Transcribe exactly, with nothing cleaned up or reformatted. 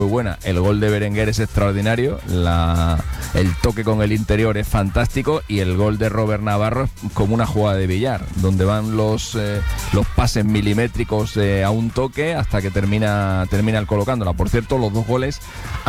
muy buena. El gol de Berenguer es extraordinario, la, el toque con el interior es fantástico y el gol de Robert Navarro es como una jugada de billar, donde van los, eh, los pases milimétricos eh, a un toque hasta que termina, termina el colocándola. Por cierto, los dos goles